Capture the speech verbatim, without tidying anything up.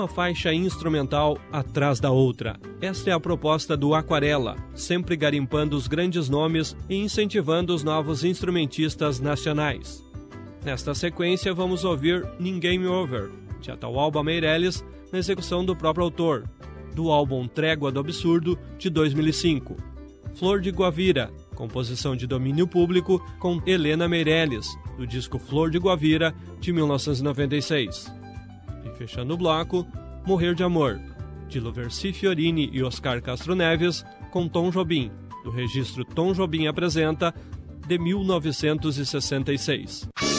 uma faixa instrumental atrás da outra. Esta é a proposta do Aquarela, sempre garimpando os grandes nomes e incentivando os novos instrumentistas nacionais. Nesta sequência, vamos ouvir Ninguém Me Over, de Atahualpa Meirelles, na execução do próprio autor, do álbum Trégua do Absurdo, de dois mil e cinco. Flor de Guavira, composição de domínio público, com Helena Meirelles, do disco Flor de Guavira, de mil novecentos e noventa e seis. E fechando o bloco, Morrer de Amor, de Louverci Fiorini e Oscar Castro Neves, com Tom Jobim, do registro Tom Jobim Apresenta, de mil novecentos e sessenta e seis.